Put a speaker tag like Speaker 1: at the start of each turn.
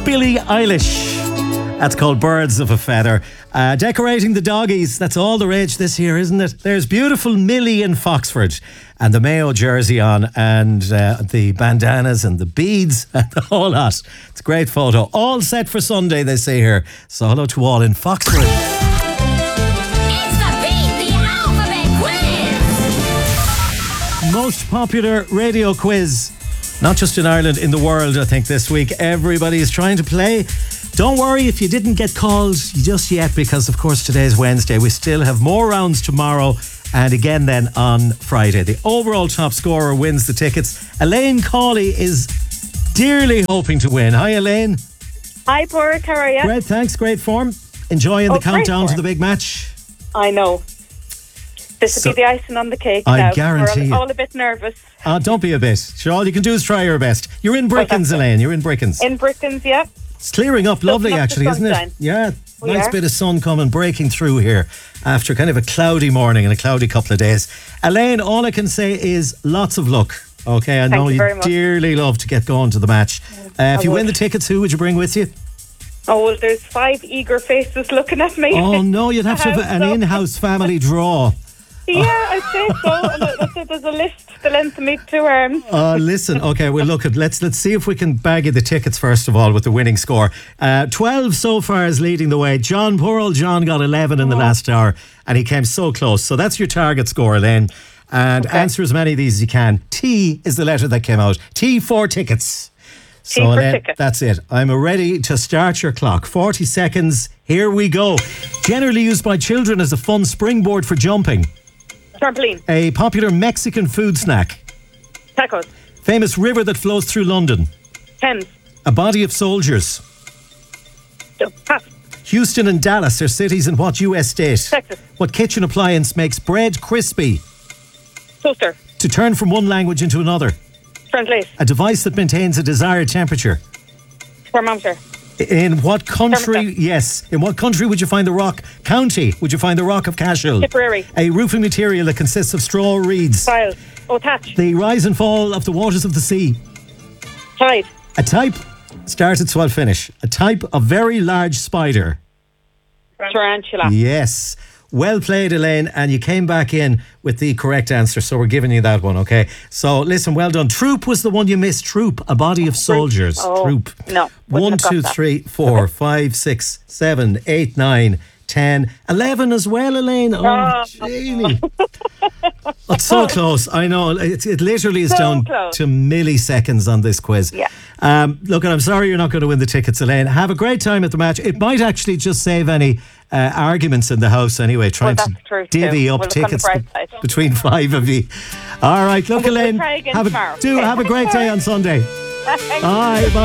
Speaker 1: Billie Eilish. That's called Birds of a Feather. Decorating the doggies, that's all the rage this year, isn't it? There's beautiful Millie in Foxford and the Mayo jersey on and the bandanas and the beads and the whole lot. It's a great photo. All set for Sunday, they say here. So hello to all in Foxford.
Speaker 2: It's the Beat the Alphabet Quiz!
Speaker 1: Most popular radio quiz, not just in Ireland, in the world, I think, this week. Everybody is trying to play. Don't worry if you didn't get called just yet, because of course today's Wednesday. We still have more rounds tomorrow and again then on Friday. The overall top scorer wins the tickets. Elaine Cawley is dearly hoping to win. Hi Elaine.
Speaker 3: Hi Porrick, how are you?
Speaker 1: Great, thanks, great form. Enjoying the countdown to the big match.
Speaker 3: I know. This will be the icing on the cake
Speaker 1: I
Speaker 3: now.
Speaker 1: guarantee
Speaker 3: We're all a bit nervous.
Speaker 1: Don't be a bit. Sure, all you can do is try your best. You're in Brickens, Elaine. You're in Brickens.
Speaker 3: In Brickens, yeah.
Speaker 1: It's clearing up lovely, actually, isn't it? Yeah, nice bit of sun coming, breaking through here after kind of a cloudy morning and a cloudy couple of days. Elaine, all I can say is lots of luck. Okay, I know you dearly love to get going to the match. If you win the tickets, who would you bring with you?
Speaker 3: Oh, well, there's 5 eager faces looking at me.
Speaker 1: Oh, no, you'd have to have an in-house family draw.
Speaker 3: Yeah, I'd say so. And there's a list the length of me 2 arms.
Speaker 1: Listen, okay, well, look, let's see if we can bag you the tickets first of all with the winning score. 12 so far is leading the way. Poor old John got 11 in the last hour and he came so close. So that's your target score, Elaine. And answer as many of these as you can. T is the letter that came out. T for tickets.
Speaker 3: T for tickets.
Speaker 1: That's it. I'm ready to start your clock. 40 seconds. Here we go. Generally used by children as a fun springboard for jumping.
Speaker 3: Trampoline.
Speaker 1: A popular Mexican food snack.
Speaker 3: Tacos.
Speaker 1: Famous river that flows through London.
Speaker 3: Thames.
Speaker 1: A body of soldiers.
Speaker 3: Pass.
Speaker 1: Houston and Dallas are cities in what US state?
Speaker 3: Texas.
Speaker 1: What kitchen appliance makes bread crispy?
Speaker 3: Toaster.
Speaker 1: To turn from one language into another.
Speaker 3: Translate.
Speaker 1: A device that maintains a desired temperature.
Speaker 3: Thermometer.
Speaker 1: In what country?
Speaker 3: Thermostat.
Speaker 1: Yes. In what country would you find the rock? County would you find the Rock of Cashel?
Speaker 3: Tipperary.
Speaker 1: A roofing material that consists of straw or reeds.
Speaker 3: Tiles. Thatch.
Speaker 1: The rise and fall of the waters of the sea.
Speaker 3: Tide.
Speaker 1: A type. Start at swell finish. A type of very large spider.
Speaker 3: Tarantula.
Speaker 1: Yes. Well played, Elaine, and you came back in with the correct answer, so we're giving you that one, okay? So, listen, well done. Troop was the one you missed. Troop, a body of soldiers. Troop.
Speaker 3: No.
Speaker 1: 1, 2, 3, 4, 5, 6, 7, 8, 9, 10, 11 as well, Elaine. Oh, Jeannie. It's so close. I know. It literally is down to milliseconds on this quiz.
Speaker 3: Yeah.
Speaker 1: Look, I'm sorry you're not going to win the tickets, Elaine. Have a great time at the match. It might actually just save any arguments in the house anyway, trying to divvy up tickets between 5 of you. All right, look, Elaine, have a great day on Sunday. Bye.